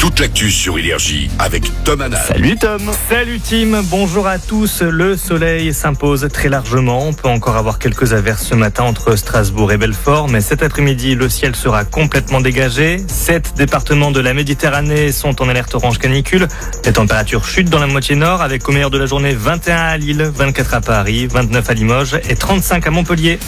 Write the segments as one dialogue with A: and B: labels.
A: Toute l'actu sur Énergie avec Tom Hannan.
B: Salut Tom.
C: Salut Tim, bonjour à tous. Le soleil s'impose très largement. On peut encore avoir quelques averses ce matin entre Strasbourg et Belfort, mais cet après-midi, le ciel sera complètement dégagé. 7 départements de la Méditerranée sont en alerte orange canicule. Les températures chutent dans la moitié nord avec au meilleur de la journée 21 à Lille, 24 à Paris, 29 à Limoges et 35 à Montpellier.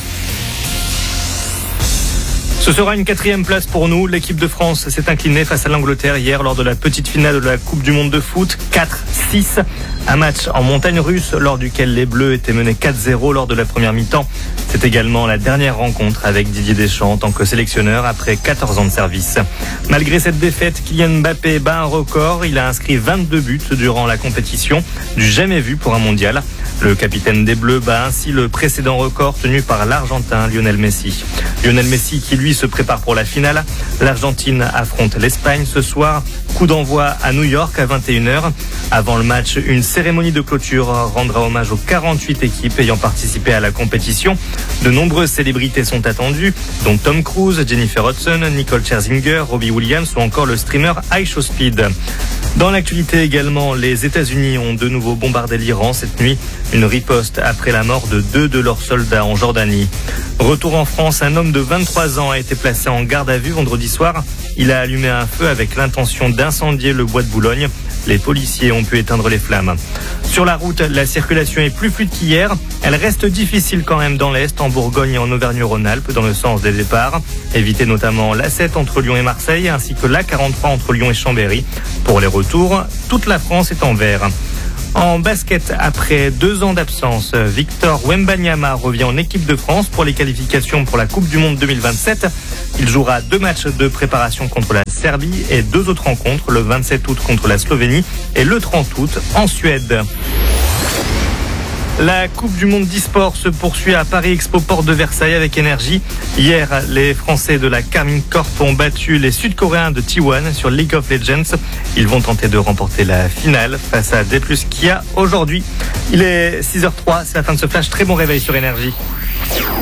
C: Ce sera une 4e place pour nous. L'équipe de France s'est inclinée face à l'Angleterre hier lors de la petite finale de la Coupe du Monde de foot. 4-6. Un match en montagne russe lors duquel les Bleus étaient menés 4-0 lors de la première mi-temps. C'est également la dernière rencontre avec Didier Deschamps en tant que sélectionneur après 14 ans de service. Malgré cette défaite, Kylian Mbappé bat un record. Il a inscrit 22 buts durant la compétition, du jamais vu pour un mondial. Le capitaine des Bleus bat ainsi le précédent record tenu par l'Argentin Lionel Messi. Lionel Messi qui lui se prépare pour la finale. L'Argentine affronte l'Espagne ce soir. Coup d'envoi à New York à 21h. Avant le match, une cérémonie de clôture rendra hommage aux 48 équipes ayant participé à la compétition. De nombreuses célébrités sont attendues, dont Tom Cruise, Jennifer Hudson, Nicole Scherzinger, Robbie Williams ou encore le streamer iShowSpeed. Dans l'actualité également, les États-Unis ont de nouveau bombardé l'Iran cette nuit. Une riposte après la mort de 2 de leurs soldats en Jordanie. Retour en France, un homme de 23 ans a été placé en garde à vue vendredi soir. Il a allumé un feu avec l'intention d'incendier le bois de Boulogne. Les policiers ont pu éteindre les flammes. Sur la route, la circulation est plus fluide qu'hier. Elle reste difficile quand même dans l'Est, en Bourgogne et en Auvergne-Rhône-Alpes, dans le sens des départs. Évitez notamment l'A7 entre Lyon et Marseille, ainsi que l'A43 entre Lyon et Chambéry. Pour les retours, toute la France est en vert. En basket, après 2 ans d'absence, Victor Wembanyama revient en équipe de France pour les qualifications pour la Coupe du Monde 2027. Il jouera 2 matchs de préparation contre la Serbie et 2 autres rencontres, le 27 août contre la Slovénie et le 30 août en Suède. La Coupe du Monde d'e-sport se poursuit à Paris Expo Porte de Versailles avec Énergie. Hier, les Français de la Carmine Corp ont battu les Sud-Coréens de T1 sur League of Legends. Ils vont tenter de remporter la finale face à D+ Kia aujourd'hui. Il est 6h03, c'est la fin de ce flash. Très bon réveil sur Énergie.